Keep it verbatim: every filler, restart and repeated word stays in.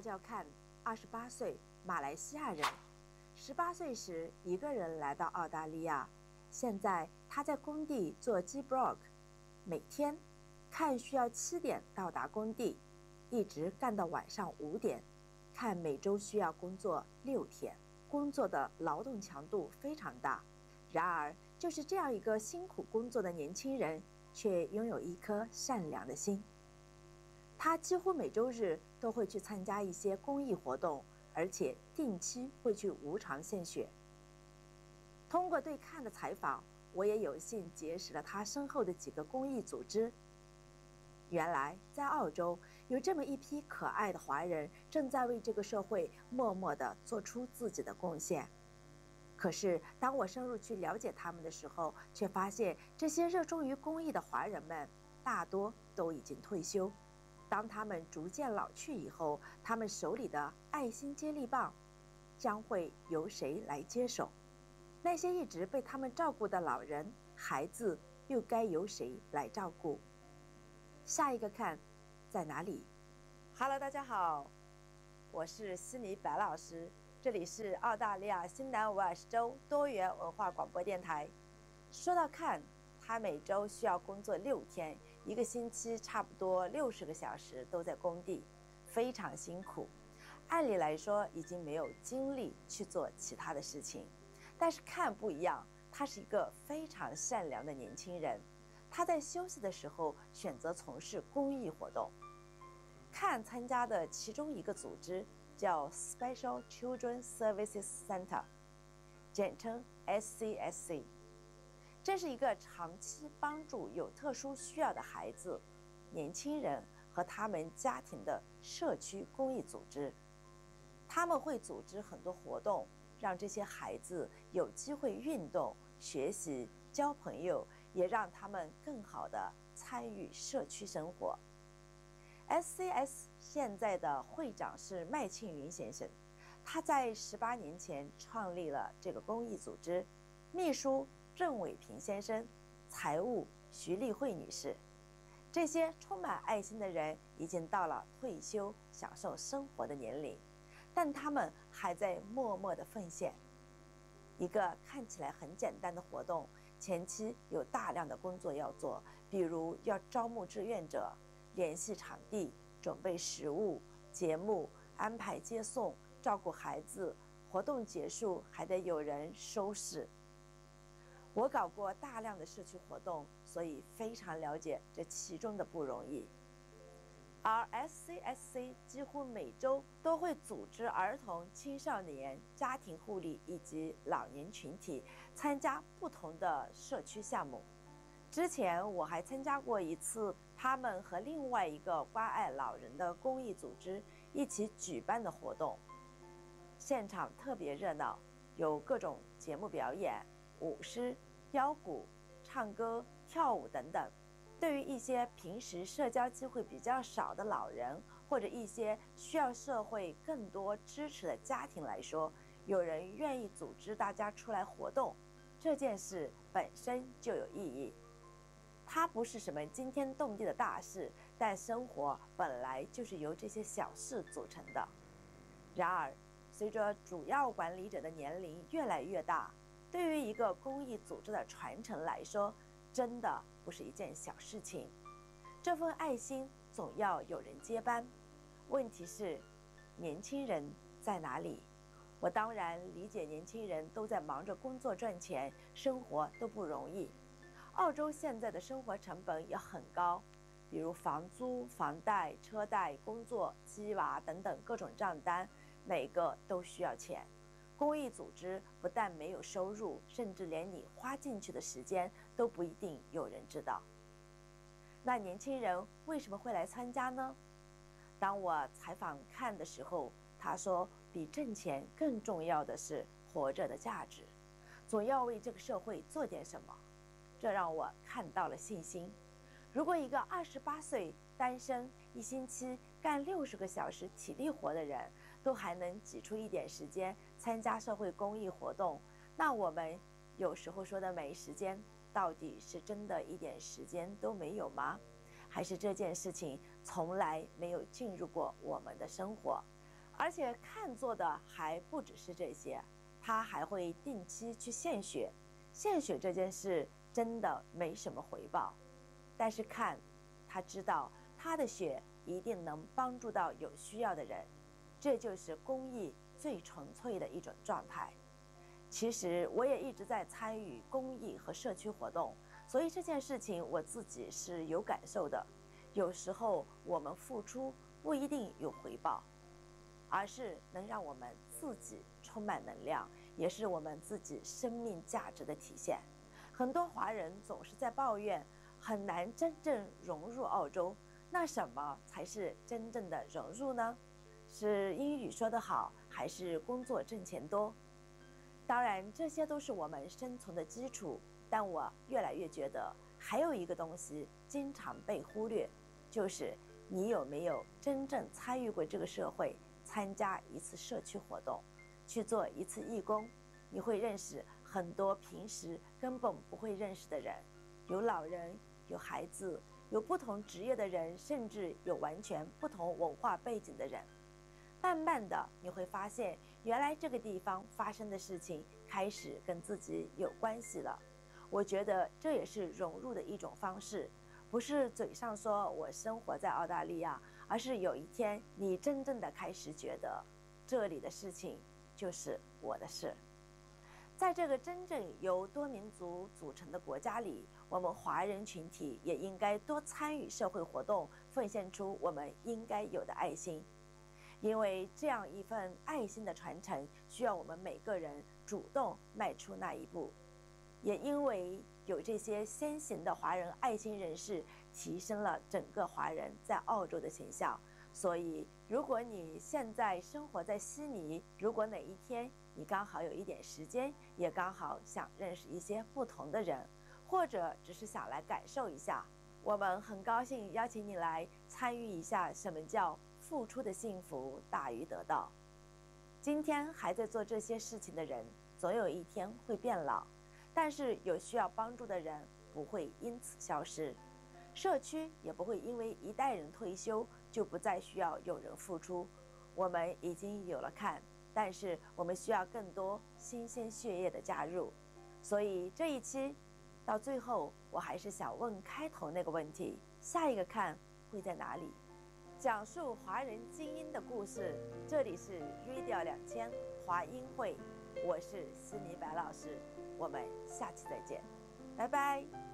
叫看，二十八岁，马来西亚人。十八岁时一个人来到澳大利亚，现在他在工地做 G block， 每天看需要七点到达工地，一直干到晚上五点。看每周需要工作六天，工作的劳动强度非常大。然而，就是这样一个辛苦工作的年轻人，却拥有一颗善良的心。他几乎每周日都会去参加一些公益活动，而且定期会去无偿献血。通过对看的采访，我也有幸结识了他身后的几个公益组织。原来在澳洲有这么一批可爱的华人，正在为这个社会默默地做出自己的贡献。可是当我深入去了解他们的时候，却发现这些热衷于公益的华人们大多都已经退休。当他们逐渐老去以后，他们手里的爱心接力棒将会由谁来接手？那些一直被他们照顾的老人、孩子又该由谁来照顾？下一个看在哪里？ Hello， 大家好，我是悉尼白老师，这里是澳大利亚新南威尔士州多元文化广播电台。说到看，他每周需要工作六天，一个星期差不多六十个小时都在工地，非常辛苦。按理来说已经没有精力去做其他的事情，但是看不一样，他是一个非常善良的年轻人。他在休息的时候选择从事公益活动。看参加的其中一个组织叫 Special Children Services Center， 简称 S C S C。这是一个长期帮助有特殊需要的孩子、年轻人和他们家庭的社区公益组织。他们会组织很多活动，让这些孩子有机会运动、学习、交朋友，也让他们更好地参与社区生活。S C S 现在的会长是麦庆云先生，他在十八年前创立了这个公益组织，秘书郑伟平先生，财务徐丽慧女士。这些充满爱心的人已经到了退休享受生活的年龄，但他们还在默默地奉献。一个看起来很简单的活动，前期有大量的工作要做，比如要招募志愿者、联系场地、准备食物、节目、安排接送、照顾孩子，活动结束还得有人收拾。我搞过大量的社区活动，所以非常了解这其中的不容易。而 S C S C 几乎每周都会组织儿童、青少年、家庭护理以及老年群体参加不同的社区项目。之前我还参加过一次他们和另外一个关爱老人的公益组织一起举办的活动，现场特别热闹，有各种节目表演、舞狮、腰鼓、唱歌、跳舞等等。对于一些平时社交机会比较少的老人，或者一些需要社会更多支持的家庭来说，有人愿意组织大家出来活动，这件事本身就有意义。它不是什么惊天动地的大事，但生活本来就是由这些小事组成的。然而，随着主要管理者的年龄越来越大，对于一个公益组织的传承来说，真的不是一件小事情。这份爱心总要有人接班，问题是年轻人在哪里？我当然理解年轻人都在忙着工作赚钱，生活都不容易。澳洲现在的生活成本也很高，比如房租、房贷、车贷、工作、鸡娃等等各种账单，每个都需要钱。公益组织不但没有收入，甚至连你花进去的时间都不一定有人知道。那年轻人为什么会来参加呢？当我采访看的时候，他说比挣钱更重要的是活着的价值，总要为这个社会做点什么。这让我看到了信心。如果一个二十八岁单身，一星期干六十个小时体力活的人，都还能挤出一点时间参加社会公益活动，那我们有时候说的没时间，到底是真的一点时间都没有吗？还是这件事情从来没有进入过我们的生活？ 而且看做的还不只是这些，他还会定期去献血。献血这件事真的没什么回报，但是看，他知道他的血一定能帮助到有需要的人，这就是公益最纯粹的一种状态。其实我也一直在参与公益和社区活动，所以这件事情我自己是有感受的。有时候我们付出不一定有回报，而是能让我们自己充满能量，也是我们自己生命价值的体现。很多华人总是在抱怨很难真正融入澳洲，那什么才是真正的融入呢？是英语说得好，还是工作挣钱多？当然，这些都是我们生存的基础，但我越来越觉得还有一个东西经常被忽略，就是你有没有真正参与过这个社会，参加一次社区活动，去做一次义工。你会认识很多平时根本不会认识的人，有老人，有孩子，有不同职业的人，甚至有完全不同文化背景的人。慢慢的你会发现，原来这个地方发生的事情开始跟自己有关系了。我觉得这也是融入的一种方式，不是嘴上说我生活在澳大利亚，而是有一天你真正的开始觉得这里的事情就是我的事。在这个真正由多民族组成的国家里，我们华人群体也应该多参与社会活动，奉献出我们应该有的爱心。因为这样一份爱心的传承，需要我们每个人主动迈出那一步。也因为有这些先行的华人爱心人士，提升了整个华人在澳洲的形象。所以，如果你现在生活在悉尼，如果哪一天你刚好有一点时间，也刚好想认识一些不同的人，或者只是想来感受一下，我们很高兴邀请你来参与一下什么叫付出的幸福大于得到。今天还在做这些事情的人，总有一天会变老，但是有需要帮助的人不会因此消失，社区也不会因为一代人退休就不再需要有人付出。我们已经有了看，但是我们需要更多新鲜血液的加入。所以这一期到最后，我还是想问开头那个问题：下一个看会在哪里？讲述华人精英的故事，这里是 Radio 两千华英会，我是悉尼白老师，我们下期再见，拜拜。